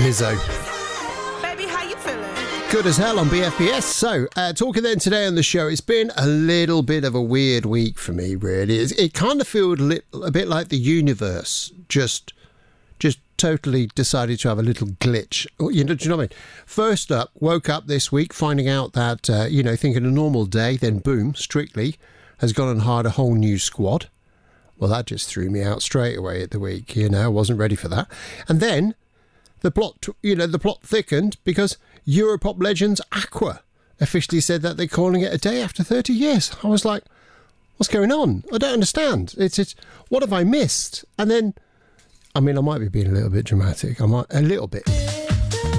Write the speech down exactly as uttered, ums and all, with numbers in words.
Lizzo. Baby, how you feeling? Good as hell on B F B S. So, uh, talking then today on the show, it's been a little bit of a weird week for me, really. It's, it kind of feels li- a bit like the universe just just totally decided to have a little glitch. You know, do you know what I mean? First up, woke up this week finding out that, uh, you know, thinking a normal day, then boom, Strictly has gone and hired a whole new squad. Well, that just threw me out straight away at the week, you know, I wasn't ready for that. And then the plot, you know, the plot thickened because Europop legends Aqua officially said that they're calling it a day after thirty years. I was like, what's going on? I don't understand. It's, it's, what have I missed? And then, I mean, I might be being a little bit dramatic. I might, a little bit.